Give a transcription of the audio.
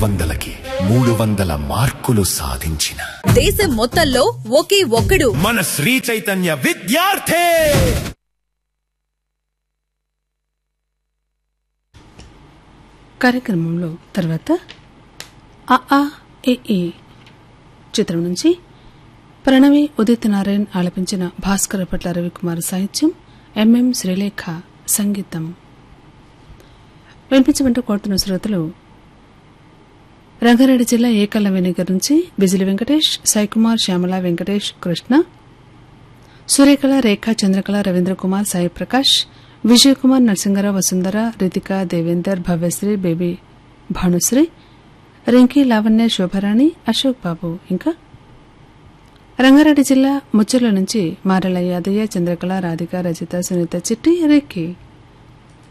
300కి 300 మార్కులు సాధించిన దేశం మొత్తంలో ఒకే ఒక్కడు మన శ్రీ చైతన్య విద్యార్థి. కార్యక్రమంలో తర్వాత ఆ ఏ చిత్రం నుంచి ప్రణవి ఉదిత్ నారాయణ్ ఆలపించిన భాస్కరపట్ల రవికుమార్ సాహిత్యం, ఎంఎం శ్రీలేఖ సంగీతం వినిపించమంటూ కోరుతున్న శ్రోతలు రంగారెడ్డి జిల్లా ఏకలవేనగర్ నుంచి బిజిలి వెంకటేష్, సాయికుమార్, శ్యామల, వెంకటేష్, కృష్ణ, సూర్యకళ, రేఖ, చంద్రకళ, రవీంద్ర కుమార్, సాయి ప్రకాష్, విజయ్ కుమార్, నరసింగరావు, వసుంధర, రితిక, దేవేందర్, భవ్యశ్రీ, బేబీ భానుశ్రీ, రింకీ, లావణ్య, శోభరాణి, అశోక్ బాబు, ఇంకా రంగారెడ్డి జిల్లా ముచ్చర్ల నుంచి మారెల యాదయ్య, చంద్రకళ, రాధిక, రజిత, సునీత, చిట్టి, రేఖీ.